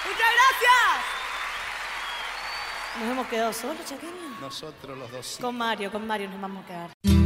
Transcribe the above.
¡Muchas gracias! ¿Nos hemos quedado solos, Chaqueño? Nosotros los dos. Sí. Con Mario nos vamos a quedar.